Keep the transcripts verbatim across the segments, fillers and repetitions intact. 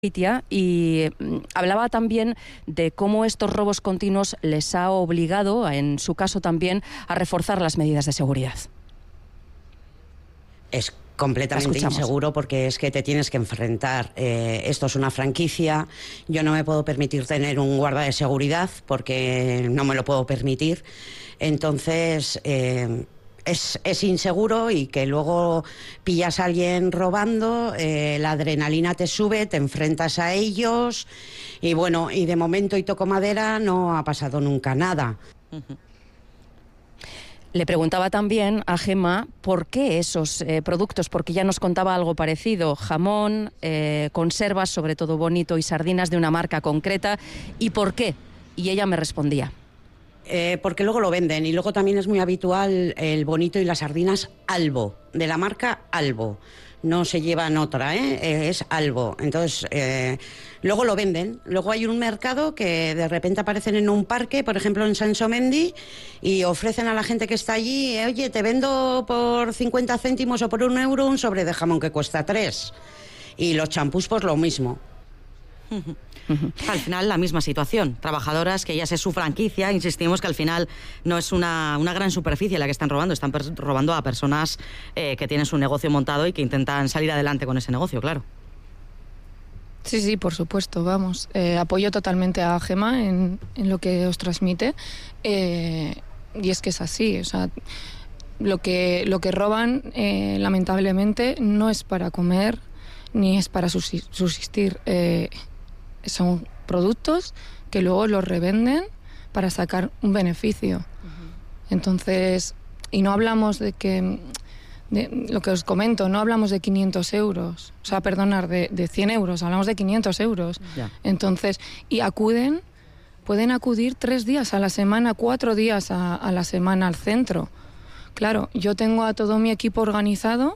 Y hablaba también de cómo estos robos continuos les ha obligado, en su caso también, a reforzar las medidas de seguridad. Es completamente inseguro porque es que te tienes que enfrentar. Eh, esto es una franquicia, yo no me puedo permitir tener un guarda de seguridad porque no me lo puedo permitir. Entonces... Eh, Es, es inseguro y que luego pillas a alguien robando, eh, la adrenalina te sube, te enfrentas a ellos y bueno, y de momento, y toco madera, no ha pasado nunca nada. Uh-huh. Le preguntaba también a Gemma por qué esos eh, productos, porque ya nos contaba algo parecido, jamón, eh, conservas, sobre todo bonito, y sardinas de una marca concreta, y por qué, y ella me respondía. Eh, porque luego lo venden y luego también es muy habitual el bonito y las sardinas Albo, de la marca Albo. No se llevan otra, ¿eh? Es Albo. Entonces, eh, luego lo venden. Luego hay un mercado que de repente aparecen en un parque, por ejemplo en Sansomendi, y ofrecen a la gente que está allí, oye, te vendo por cincuenta céntimos o por un euro un sobre de jamón que cuesta tres. Y los champús, pues lo mismo. Al final la misma situación, trabajadoras que ya es su franquicia, insistimos que al final no es una, una gran superficie la que están robando, están per- robando a personas eh, que tienen su negocio montado y que intentan salir adelante con ese negocio, claro. Sí, sí, por supuesto, vamos, eh, apoyo totalmente a Gemma en, en lo que os transmite, eh, y es que es así, o sea, lo que, lo que roban eh, lamentablemente no es para comer ni es para subsistir, eh, son productos que luego los revenden para sacar un beneficio. Uh-huh. Entonces, y no hablamos de que, de lo que os comento, no hablamos de quinientos euros, o sea, perdonar, de, de cien euros, hablamos de quinientos euros. Yeah. Entonces, y acuden, pueden acudir tres días a la semana, cuatro días a, a la semana al centro. Claro, yo tengo a todo mi equipo organizado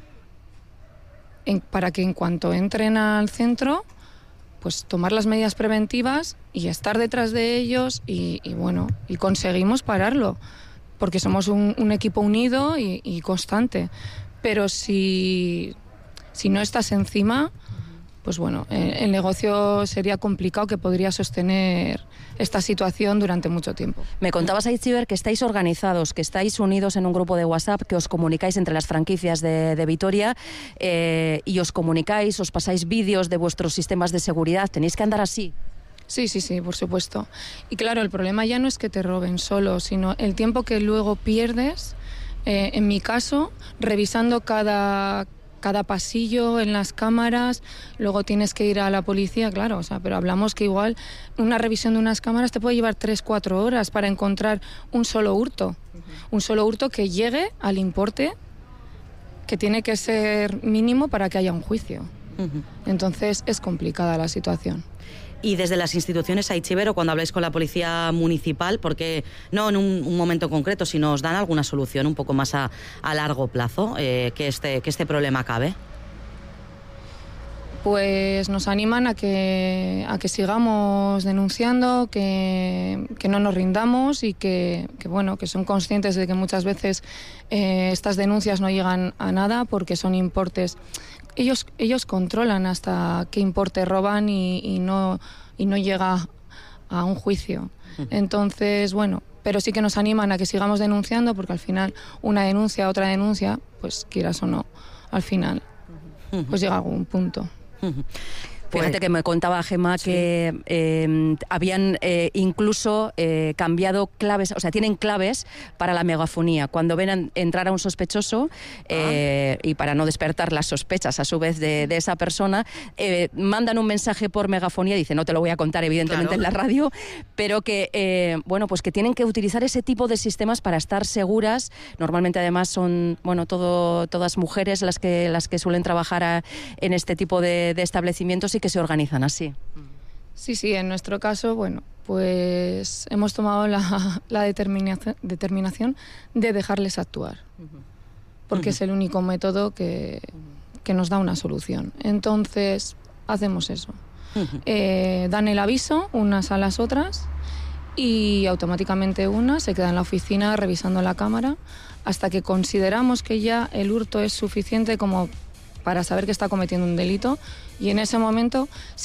en, para que en cuanto entren al centro, pues tomar las medidas preventivas y estar detrás de ellos y, y bueno, y conseguimos pararlo, porque somos un, un equipo unido y, y constante. Pero si, si no estás encima, pues bueno, el, el negocio sería complicado, que podría sostener esta situación durante mucho tiempo. Me contabas, Aitziber, que estáis organizados, que estáis unidos en un grupo de WhatsApp, que os comunicáis entre las franquicias de, de Vitoria eh, y os comunicáis, os pasáis vídeos de vuestros sistemas de seguridad. ¿Tenéis que andar así? Sí, sí, sí, por supuesto. Y claro, el problema ya no es que te roben solo, sino el tiempo que luego pierdes, eh, en mi caso, revisando cada... cada pasillo en las cámaras, luego tienes que ir a la policía, claro, o sea, pero hablamos que igual una revisión de unas cámaras te puede llevar tres, cuatro horas para encontrar un solo hurto, uh-huh. un solo hurto que llegue al importe que tiene que ser mínimo para que haya un juicio. Uh-huh. Entonces es complicada la situación. Y desde las instituciones, Aitziber, o cuando habláis con la policía municipal, porque no en un, un momento concreto, sino os dan alguna solución un poco más a, a largo plazo, eh, que, este, que este problema acabe. Pues nos animan a que, a que sigamos denunciando, que, que no nos rindamos y que, que, bueno, que son conscientes de que muchas veces eh, estas denuncias no llegan a nada porque son importes... Ellos, ellos controlan hasta qué importe roban y, y, no, y no llega a un juicio. Entonces, bueno, pero sí que nos animan a que sigamos denunciando, porque al final una denuncia, otra denuncia, pues quieras o no, al final pues llega a algún punto. Fíjate que me contaba Gemma sí. que eh, habían eh, incluso eh, cambiado claves, o sea, tienen claves para la megafonía. Cuando ven a entrar a un sospechoso, eh, ah. y para no despertar las sospechas a su vez de, de esa persona, eh, mandan un mensaje por megafonía, dice, no te lo voy a contar evidentemente claro. en la radio, pero que, eh, bueno, pues que tienen que utilizar ese tipo de sistemas para estar seguras. Normalmente además son, bueno, todo, todas mujeres las que, las que suelen trabajar a, en este tipo de, de establecimientos y que se organizan así. Sí, sí, en nuestro caso, bueno, pues hemos tomado la, la determinación, determinación de dejarles actuar, porque uh-huh. es el único método que, que nos da una solución. Entonces, hacemos eso. Uh-huh. Eh, dan el aviso unas a las otras y automáticamente una se queda en la oficina revisando la cámara hasta que consideramos que ya el hurto es suficiente como para saber que está cometiendo un delito y en ese momento